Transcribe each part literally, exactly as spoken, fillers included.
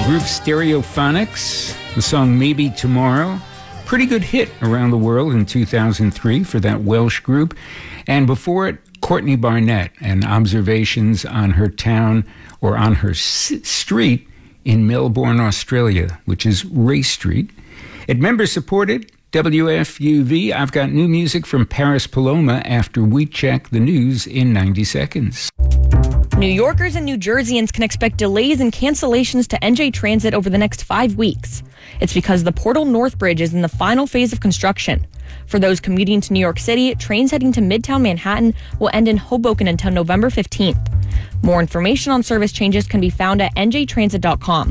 group Stereophonics, the song Maybe Tomorrow. Pretty good hit around the world in two thousand three for that Welsh group. And before it, Courtney Barnett and Observations on her town or on her s- street in Melbourne, Australia, which is Race Street. At member-supported W F U V, I've got new music from Paris Paloma after we check the news in ninety seconds. New Yorkers and New Jerseyans can expect delays and cancellations to N J Transit over the next five weeks. It's because the Portal North Bridge is in the final phase of construction. For those commuting to New York City, trains heading to Midtown Manhattan will end in Hoboken until November fifteenth. More information on service changes can be found at N J transit dot com.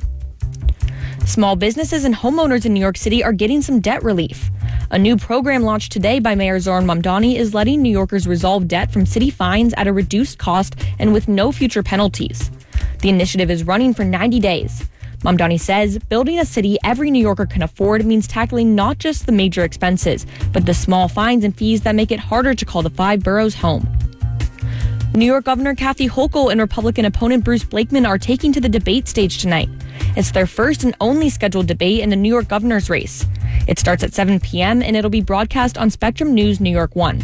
Small businesses and homeowners in New York City are getting some debt relief. A new program launched today by Mayor Zohran Mamdani is letting New Yorkers resolve debt from city fines at a reduced cost and with no future penalties. The initiative is running for ninety days. Mamdani says building a city every New Yorker can afford means tackling not just the major expenses, but the small fines and fees that make it harder to call the five boroughs home. New York Governor Kathy Hochul and Republican opponent Bruce Blakeman are taking to the debate stage tonight. It's their first and only scheduled debate in the New York governor's race. It starts at seven p.m. and it'll be broadcast on Spectrum News New York one.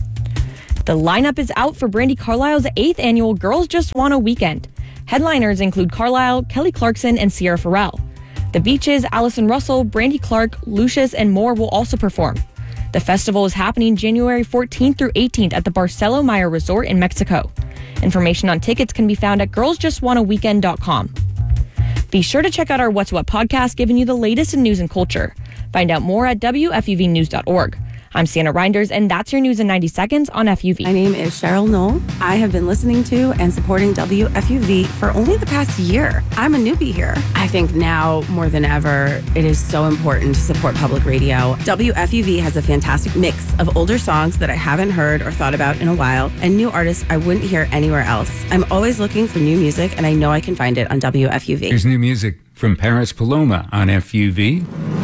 The lineup is out for Brandi Carlile's eighth annual Girls Just Want a Weekend. Headliners include Carlisle, Kelly Clarkson, and Sierra Farrell. The Beaches, Allison Russell, Brandy Clark, Lucius, and more will also perform. The festival is happening January fourteenth through eighteenth at the Barcelo Meyer Resort in Mexico. Information on tickets can be found at girls just want a weekend dot com. Be sure to check out our What's What podcast, giving you the latest in news and culture. Find out more at W F U V news dot org. I'm Sienna Reinders, and that's your news in ninety seconds on F U V. My name is Cheryl Knoll. I have been listening to and supporting W F U V for only the past year. I'm a newbie here. I think now more than ever, it is so important to support public radio. W F U V has a fantastic mix of older songs that I haven't heard or thought about in a while, and new artists I wouldn't hear anywhere else. I'm always looking for new music, and I know I can find it on W F U V. Here's new music from Paris Paloma on F U V.